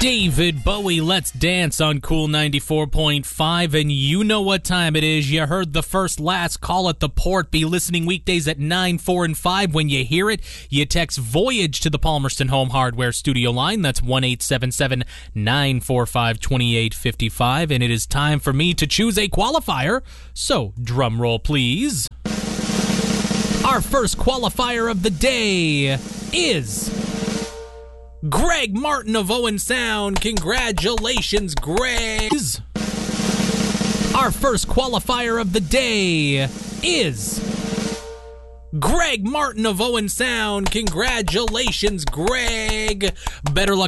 David Bowie, Let's Dance on Cool 94.5, and you know what time it is. You heard the first, last call at the port. Be listening weekdays at 9, 4, and 5. When you hear it, you text Voyage to the Palmerston Home Hardware studio line. That's 1-877-945-2855, and it is time for me to choose a qualifier. So, drum roll, please. Our first qualifier of the day is Greg Martin of Owen Sound. Congratulations, Greg. Our first qualifier of the day is Greg Martin of Owen Sound. Congratulations, Greg. Better luck